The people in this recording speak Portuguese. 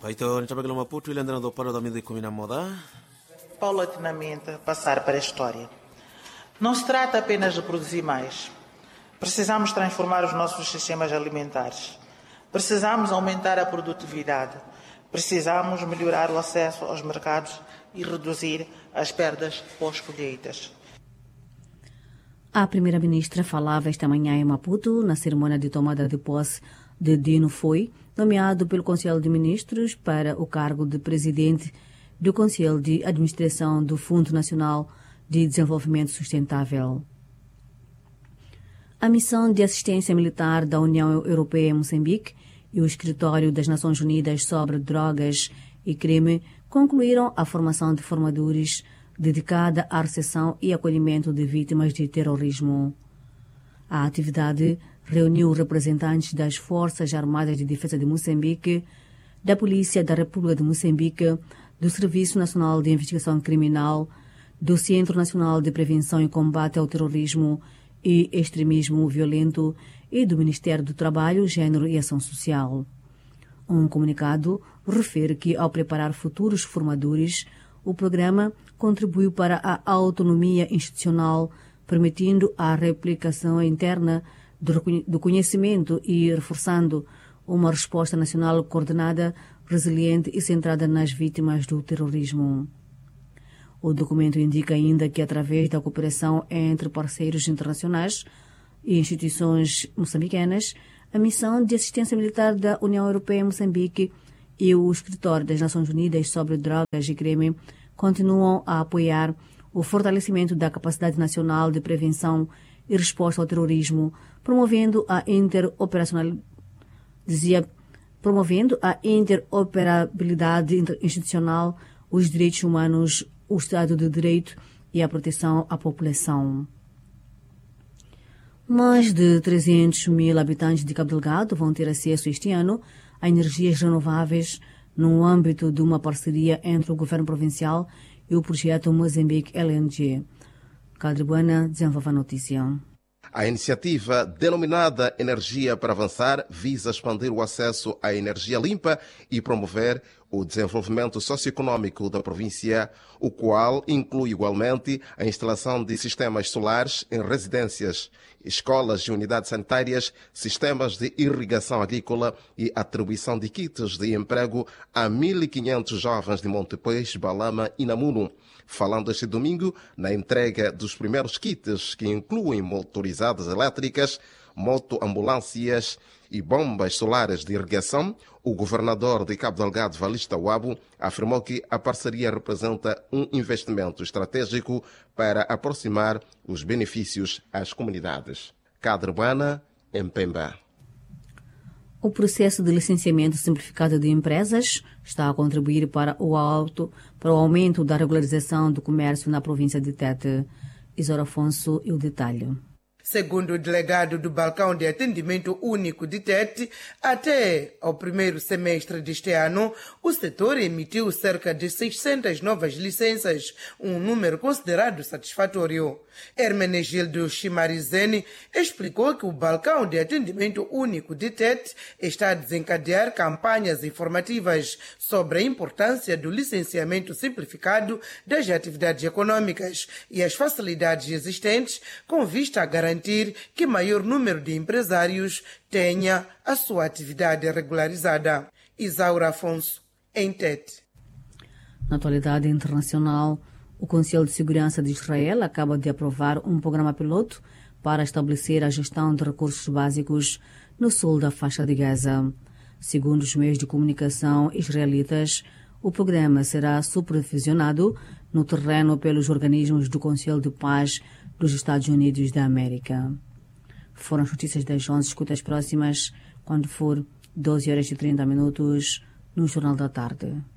Paito nitabagala Maputo ile andana do paro da 2011. Paulatinamente passar para a história. Não se trata apenas de produzir mais. Precisamos transformar os nossos sistemas alimentares. Precisamos aumentar a produtividade. Precisamos melhorar o acesso aos mercados e reduzir as perdas pós-colheitas. A primeira-ministra falava esta manhã em Maputo, na cerimônia de tomada de posse de Dino Foi, nomeado pelo Conselho de Ministros para o cargo de presidente do Conselho de Administração do Fundo Nacional de Desenvolvimento Sustentável. A missão de assistência militar da União Europeia em Moçambique e o Escritório das Nações Unidas sobre Drogas e Crime concluíram a formação de formadores dedicada à recepção e acolhimento de vítimas de terrorismo. A atividade reuniu representantes das Forças Armadas de Defesa de Moçambique, da Polícia da República de Moçambique, do Serviço Nacional de Investigação Criminal, do Centro Nacional de Prevenção e Combate ao Terrorismo e Extremismo Violento e do Ministério do Trabalho, Gênero e Ação Social. Um comunicado refere que, ao preparar futuros formadores, o programa contribuiu para a autonomia institucional, permitindo a replicação interna do conhecimento e reforçando uma resposta nacional coordenada, resiliente e centrada nas vítimas do terrorismo. O documento indica ainda que, através da cooperação entre parceiros internacionais e instituições moçambicanas, a missão de assistência militar da União Europeia em Moçambique e o Escritório das Nações Unidas sobre Drogas e Crime continuam a apoiar o fortalecimento da capacidade nacional de prevenção e resposta ao terrorismo, promovendo a interoperabilidade institucional, os direitos humanos, o Estado de Direito e a proteção à população. Mais de 300 mil habitantes de Cabo Delgado vão ter acesso este ano a energias renováveis no âmbito de uma parceria entre o governo provincial e o projeto Moçambique LNG. Cadribuana desenvolve a notícia. A iniciativa, denominada Energia para Avançar, visa expandir o acesso à energia limpa e promover o desenvolvimento socioeconômico da província, o qual inclui igualmente a instalação de sistemas solares em residências, escolas e unidades sanitárias, sistemas de irrigação agrícola e atribuição de kits de emprego a 1.500 jovens de Montepuez, Balama e Namuno. Falando este domingo na entrega dos primeiros kits, que incluem motorizadas elétricas, motoambulâncias e bombas solares de irrigação, o governador de Cabo Delgado, Valista Wabo, afirmou que a parceria representa um investimento estratégico para aproximar os benefícios às comunidades. Cadrebana, em Pemba. O processo de licenciamento simplificado de empresas está a contribuir para o aumento da regularização do comércio na província de Tete. Isidoro Afonso e o detalhe. Segundo o delegado do Balcão de Atendimento Único de Tete, até ao primeiro semestre deste ano, o setor emitiu cerca de 600 novas licenças, um número considerado satisfatório. Hermenegildo Chimarizene explicou que o Balcão de Atendimento Único de Tete está a desencadear campanhas informativas sobre a importância do licenciamento simplificado das atividades econômicas e as facilidades existentes com vista a garantir que maior número de empresários tenha a sua atividade regularizada. Isaura Afonso, em Tete. Na atualidade internacional, o Conselho de Segurança de Israel acaba de aprovar um programa piloto para estabelecer a gestão de recursos básicos no sul da faixa de Gaza. Segundo os meios de comunicação israelitas, o programa será supervisionado no terreno pelos organismos do Conselho de Paz dos Estados Unidos da América. Foram as notícias das 11. Escuta as próximas quando for 12h30 no Jornal da Tarde.